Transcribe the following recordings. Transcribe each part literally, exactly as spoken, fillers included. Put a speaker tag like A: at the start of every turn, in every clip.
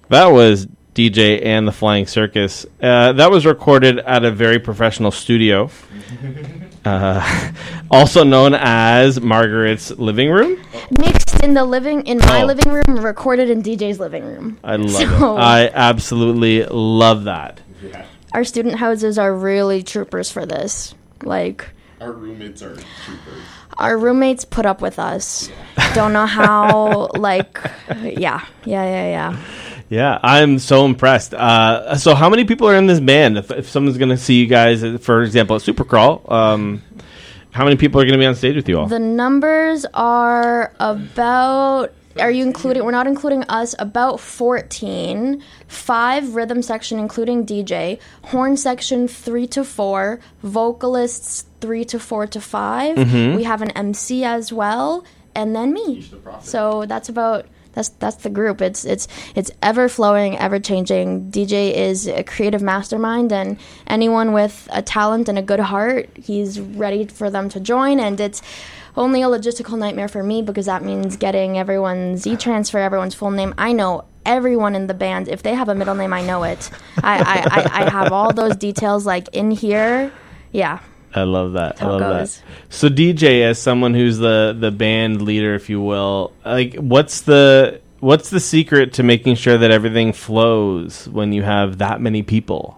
A: That was D J and the Flying Circus. Uh, that was recorded at a very professional studio, uh, also known as Margaret's living room.
B: Mixed in the living in my
A: Oh.
B: living room, recorded in D J's living room.
A: I love
B: So-
A: it. I absolutely love that.
C: Yeah.
B: Our student houses are really troopers for this. Like,
C: Our roommates are troopers.
B: our roommates put up with us. Don't know how, like, yeah, yeah, yeah, yeah.
A: Yeah, I'm so impressed. Uh, so how many people are in this band? If, if someone's going to see you guys, uh, for example, at Supercrawl, um, how many people are going to be on stage with you all?
B: The numbers are about, are you including, we're not including us, about fourteen. Five rhythm section, including D J. Horn section, three to four. Vocalists, three to four to five.
A: Mm-hmm.
B: We have an M C as well. And then me.
C: Teach the prophet.
B: So that's about... That's that's the group. It's it's it's ever flowing, ever changing. D J is a creative mastermind, and anyone with a talent and a good heart, he's ready for them to join. And it's only a logistical nightmare for me because that means getting everyone's e-transfer, everyone's full name. I know everyone in the band. If they have a middle name, I know it. I I, I, I have all those details like in here. Yeah.
A: I love that. I
B: How it
A: love
B: goes.
A: that. So D J, as someone who's the, the band leader, if you will, like what's the what's the secret to making sure that everything flows when you have that many people?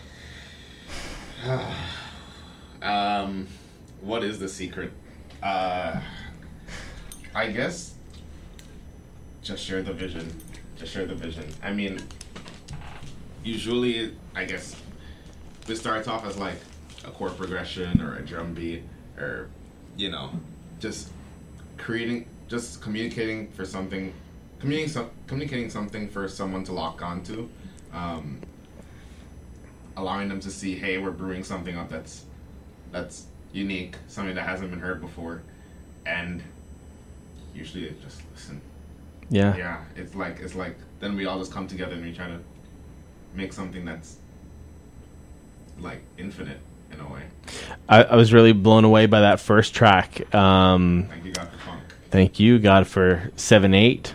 C: Um, what is the secret? Uh, I guess just share the vision. Just share the vision. I mean, usually, I guess this starts off as like a chord progression or a drum beat, or you know, just creating, just communicating for something, communicating, some, communicating something for someone to lock onto. Um, allowing them to see, hey, we're brewing something up that's that's unique, something that hasn't been heard before, and usually they just listen.
A: Yeah.
C: Yeah, it's like it's like then we all just come together and we try to make something that's like infinite in a way.
A: I, I was really blown away by that first track. Um,
C: Thank you, God, for funk.
A: thank you, God, for seven eight.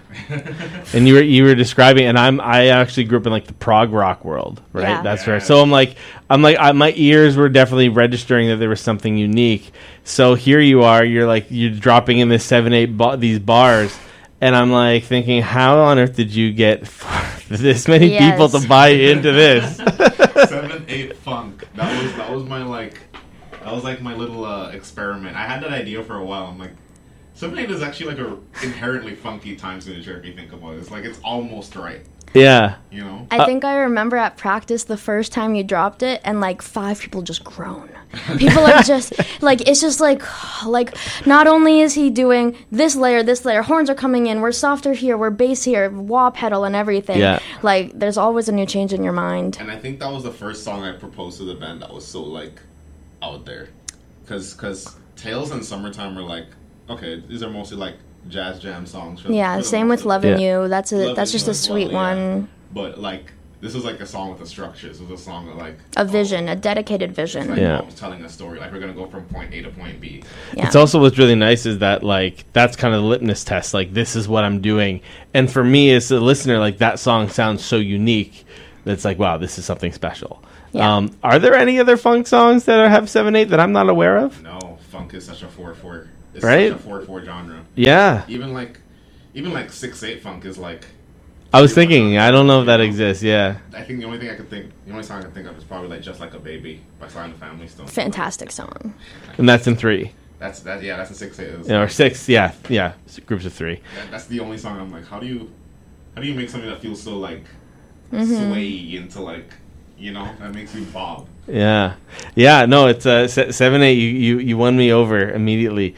A: And you were you were describing, and I'm I actually grew up in like the prog rock world, right?
B: Yeah.
A: That's
C: Yeah.
A: right. So I'm like I'm like I, my ears were definitely registering that there was something unique. So here you are, you're like you're dropping in this seven eight ba- these bars, and I'm like thinking, how on earth did you get this many
B: Yes.
A: people to buy into this?
C: Seven eight funk. That was that was my like that was like my little uh, experiment. I had that idea for a while. I'm like, seven eight is actually like a inherently funky time signature if you think about it. It's like it's almost right,
A: Yeah.
C: you know.
B: I think I remember at practice the first time you dropped it, and like five people just groan. People are just like, it's just like, like not only is he doing this layer, this layer, horns are coming in, we're softer here, we're bass here, wah pedal and everything.
A: Yeah.
B: Like there's always a new change in your mind.
C: And I think that was the first song I proposed to the band that was so like out there, because because Tales and Summertime were like, okay, these are mostly like jazz jam songs. For,
B: Yeah,
C: for the
B: same
C: most
B: with
C: of it.
B: Loving
A: Yeah.
B: You. That's a
C: Loving
B: that's just
C: You
B: a
C: as well,
B: sweet
C: yeah.
B: one.
C: But like this was like a song with a structure. This was a song that like
B: A vision, a dedicated
C: Like,
B: vision.
A: Yeah.
C: I was telling a story. Like we're gonna go from point A to point B.
B: Yeah.
A: It's also what's really nice is that like that's kind of the litmus test. Like this is what I'm doing, and for me as a listener, like that song sounds so unique. That's like wow, this is something special.
B: Yeah.
A: Um, are there any other funk songs that are, have seven eight that I'm not aware of?
C: No, funk is such a four four. It's
A: Right?
C: such a four four genre.
A: Yeah,
C: Even like, even like six eight funk is like.
A: I was thinking. I don't know if that exists. Yeah,
C: I think the only thing I could think, the only song I can think of is probably like "Just Like a Baby" by Sly and the Family Stone.
B: Fantastic song.
A: and that's in three.
C: That's that. Yeah, that's a six eight.
A: Yeah, or six. Yeah, yeah, groups of three.
C: That, that's the only song I'm like, how do you, how do you make something that feels so like,
B: Mm-hmm.
C: sway into like, you know, that makes you bob.
A: Yeah, yeah. No, it's uh, se- seven eight. You, you you won me over immediately.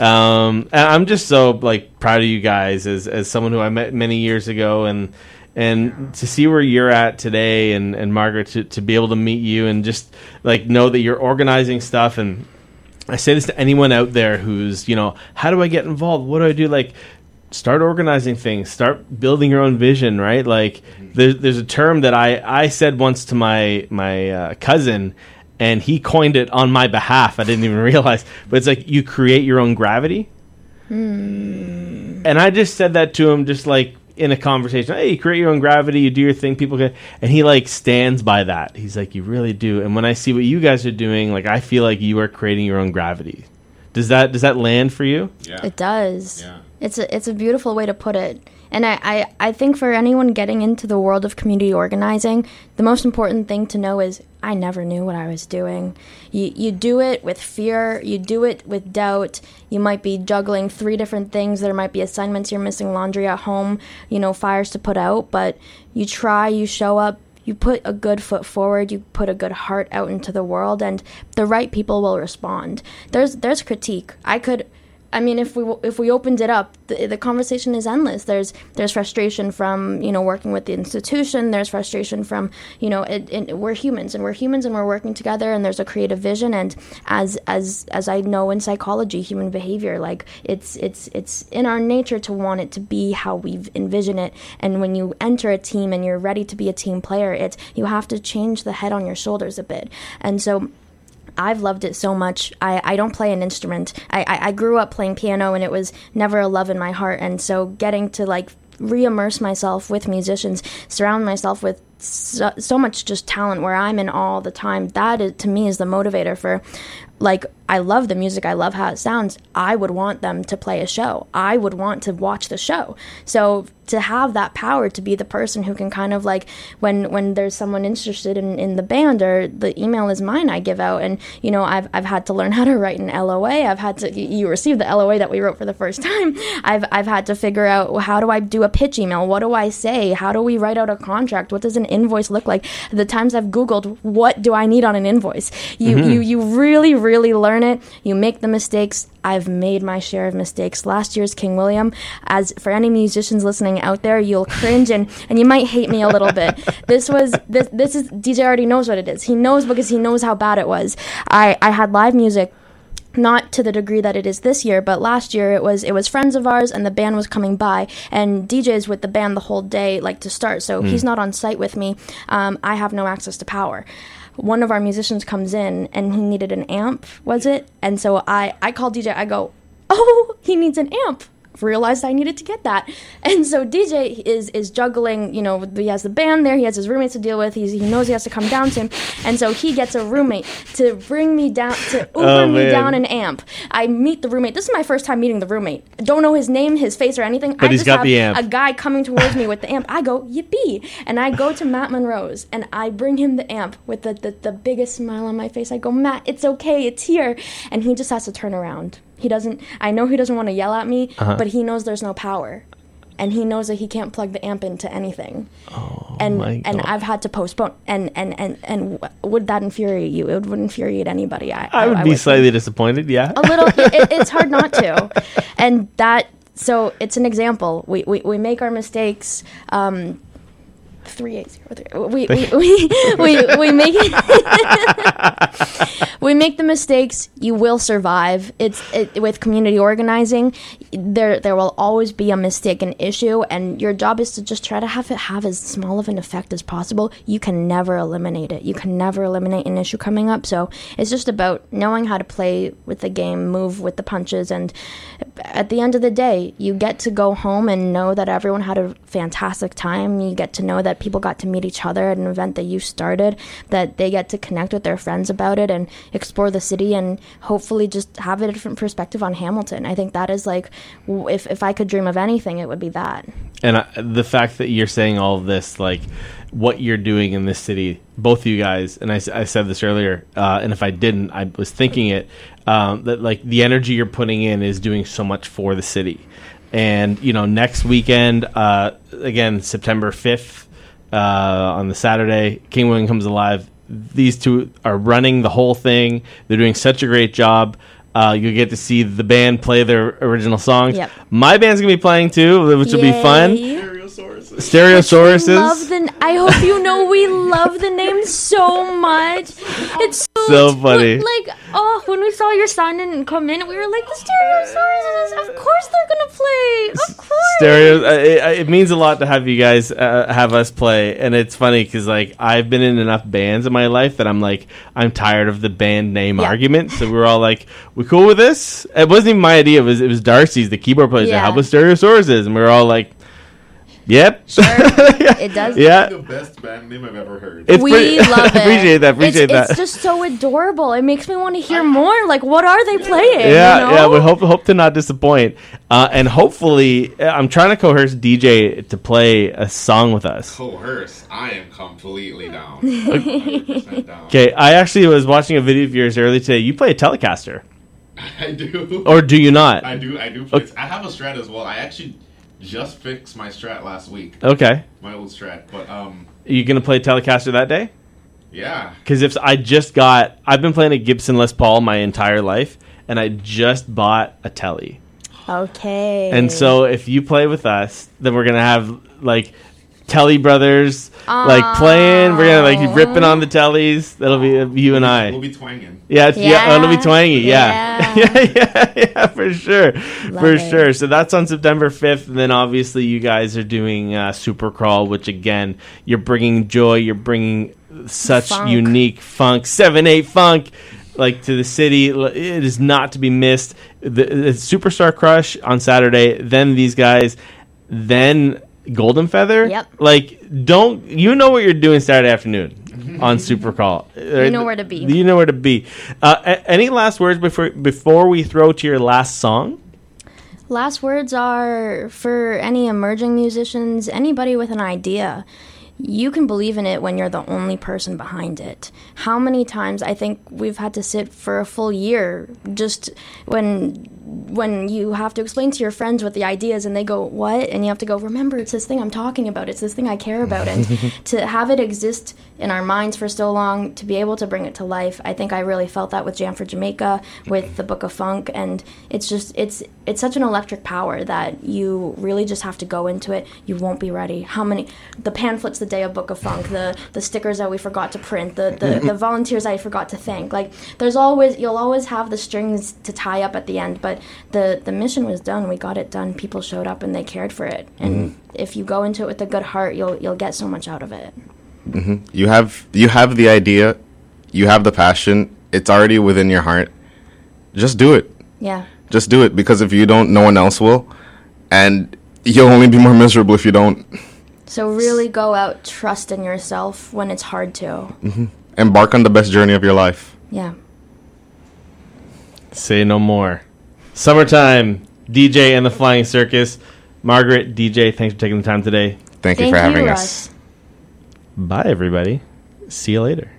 A: Um, and I'm just so like proud of you guys as as someone who I met many years ago, and and to see where you're at today, and and Margaret to to be able to meet you and just like know that you're organizing stuff. And I say this to anyone out there who's you know, how do I get involved? What do I do? Like, start organizing things, start building your own vision, right? Like there's there's a term that I, I said once to my my uh, cousin, and he coined it on my behalf. I didn't even realize, but it's like you create your own gravity. And I just said that to him, just like in a conversation, hey, you create your own gravity, you do your thing, people can, and he like stands by that. He's like, you really do. And when I see what you guys are doing, like I feel like you are creating your own gravity. Does that does that land for you?
C: Yeah.
B: It does.
C: Yeah.
B: It's a it's a beautiful way to put it. And I, I, I think for anyone getting into the world of community organizing, the most important thing to know is I never knew what I was doing. You you do it with fear. You do it with doubt. You might be juggling three different things. There might be assignments you're missing, laundry at home, you know, fires to put out. But you try, you show up, you put a good foot forward, you put a good heart out into the world, and the right people will respond. There's there's critique. I could... I mean, if we if we opened it up, the, the conversation is endless. There's there's frustration from, you know, working with the institution. There's frustration from, you know, it, it, we're humans and we're humans and we're working together. And there's a creative vision. And as as as I know in psychology, human behavior, like it's it's it's in our nature to want it to be how we envision it. And when you enter a team and you're ready to be a team player, it's you have to change the head on your shoulders a bit. And so I've loved it so much. I, I don't play an instrument. I, I, I grew up playing piano, and it was never a love in my heart. And so getting to, like, re-immerse myself with musicians, surround myself with so, so much just talent where I'm in all the time, that is, to me is the motivator for, like, I love the music. I love how it sounds. I would want them to play a show. I would want to watch the show. So to have that power to be the person who can kind of like, when when there's someone interested in, in the band, or the email is mine, I give out. And, you know, I've I've had to learn how to write an L O A. I've had to, you received the L O A that we wrote for the first time. I've I've had to figure out, well, how do I do a pitch email? What do I say? How do we write out a contract? What does an invoice look like? The times I've Googled, what do I need on an invoice? You mm-hmm. you you really, really learn it. You make the mistakes. I've made my share of mistakes. Last year's King William, as for any musicians listening out there, you'll cringe and, and you might hate me a little bit. This was, this this is, D J already knows what it is. He knows because he knows how bad it was. I, I had live music, not to the degree that it is this year, but last year it was it was friends of ours, and the band was coming by, and D J's with the band the whole day, like, to start. So mm. he's not on site with me. Um, I have no access to power. One of our musicians comes in, and he needed an amp, was it? And so I, I called D J. I go, oh, he needs an amp. Realized I needed to get that. And so D J is is juggling, you know, he has the band there, he has his roommates to deal with, he's, he knows he has to come down to him, and so he gets a roommate to bring me down, to Uber oh, me down an amp. I meet the roommate. This is my first time meeting the roommate. Don't know his name, his face, or anything.
A: But
B: I
A: he's
B: just
A: got
B: have
A: the amp.
B: A guy coming towards me with the amp. I go, yippee. And I go to Matt Monroe's, and I bring him the amp with the, the, the biggest smile on my face. I go, Matt, it's okay, it's here. And he just has to turn around. He doesn't, I know he doesn't want to yell at me, uh-huh. but he knows there's no power. And he knows that he can't plug the amp into anything.
A: Oh,
B: and
A: my God.
B: And I've had to postpone. And, and, and, and would that infuriate you? It would infuriate anybody. I,
A: I would
B: I, I
A: be
B: would
A: slightly
B: think.
A: disappointed, yeah.
B: A little. it, it's hard not to. And that, so it's an example. We, we, we make our mistakes. Um, Three eight zero three. We we we we, we make we make the mistakes. You will survive. It's it, with community organizing. There there will always be a mistake, an issue, and your job is to just try to have it have as small of an effect as possible. You can never eliminate it. You can never eliminate an issue coming up. So it's just about knowing how to play with the game, move with the punches, and at the end of the day, you get to go home and know that everyone had a fantastic time. You get to know that people got to meet each other at an event that you started, that they get to connect with their friends about it and explore the city and hopefully just have a different perspective on Hamilton. I think that is like, if, if I could dream of anything, it would be that.
A: And I, the fact that you're saying all of this, like what you're doing in this city, both of you guys, and I, I said this earlier, uh, and if I didn't, I was thinking it, um, that like the energy you're putting in is doing so much for the city. And, you know, next weekend, uh, again, September fifth, Uh, on the Saturday, King William Comes Alive. These two are running the whole thing. They're doing such a great job. Uh, you get to see the band play their original songs.
B: Yep.
A: My band's going to be playing too, which
B: Yay.
A: will be fun.
C: Stereosauruses.
A: Stereosauruses.
B: Love the, I hope you know we love the name so much. It's so,
A: So funny.
B: Like, oh, when we saw your sign and come in, we were like, the Stereosauruses, of course they're going to play. Of course.
A: Stereo. Uh, it, it means a lot to have you guys uh, have us play, and it's funny because like I've been in enough bands in my life that I'm like I'm tired of the band name
B: yeah.
A: argument. So we were all like, "We cool with this?" It wasn't even my idea. It was it was Darcy's, the keyboard player.
B: Yeah.
A: How about Stereosauruses? And we were all like, Yep.
B: Sure. It does.
A: Yeah.
C: The best band name I've ever heard.
A: It's
B: we
A: pretty-
B: love it.
A: Appreciate that. Appreciate
B: it's,
A: that.
B: It's just so adorable. It makes me want to hear more. Like, what are they playing?
A: Yeah,
B: you know?
A: yeah. We hope hope to not disappoint, uh, and hopefully, uh, I'm trying to coerce D J to play a song with us.
C: Coerce. I am completely down. one hundred percent down.
A: Okay, I actually was watching a video of yours earlier today. You play a Telecaster,
C: I do.
A: or do you not?
C: I do. I do. Play. I have a Strat as well. I actually just fixed my Strat last week.
A: Okay,
C: My old Strat, but um,
A: are you gonna play Telecaster that day?
C: yeah.
A: Because if I just got, I've been playing a Gibson Les Paul my entire life, and I just bought a Tele.
B: Okay.
A: And so if you play with us, then we're gonna have like Telly brothers like playing. We're gonna like be ripping on the Tellies. That'll be uh, you and I.
C: We'll be twanging.
A: Yeah, it's, yeah,
B: Yeah.
A: it'll be twangy. Yeah,
B: Yeah.
A: yeah, yeah, yeah, for sure, for
B: it.
A: sure. So that's on September fifth, and then obviously you guys are doing uh, Super Crawl, which again, you're bringing joy. You're bringing such
B: Funk.
A: unique funk, seven eight funk, like to the city. It is not to be missed. The, the Superstar Crush on Saturday, then these guys, then Golden Feather.
B: Yep.
A: Like, don't you know what you're doing Saturday afternoon on Super Call?
B: You know where to be.
A: You know where to be. Uh, a- any last words before before we throw to your last song?
B: Last words are for any emerging musicians, anybody with an idea. You can believe in it when you're the only person behind it. How many times I think we've had to sit for a full year just when when you have to explain to your friends what the idea is and they go, what? And you have to go, remember, it's this thing I'm talking about. It's this thing I care about. And to have it exist in our minds for so long, to be able to bring it to life, I think I really felt that with Jam for Jamaica, with the Book of Funk. And it's just, it's it's such an electric power that you really just have to go into it. You won't be ready. How many, the pamphlets the day of Book of Funk, the, the stickers that we forgot to print, the, the, the volunteers I forgot to thank. Like, there's always, you'll always have the strings to tie up at the end, but the, the mission was done. We got it done. People showed up and they cared for it. And mm-hmm. if you go into it with a good heart, you'll you'll get so much out of it.
D: Mm-hmm. You have you have the idea, you have the passion. It's already within your heart. Just do it.
B: Yeah.
D: Just do it, because if you don't, no one else will, and you'll only be more miserable if you don't.
B: So really go out, trust in yourself when it's hard to.
D: Mm-hmm. Embark on the best journey of your life.
B: Yeah.
A: Say no more. Summertime, D J and the Flying Circus. Margaret, D J, thanks for taking the time today.
D: Thank,
B: Thank
D: you for having
B: you,
D: us.
B: Russ.
A: Bye, everybody. See you later.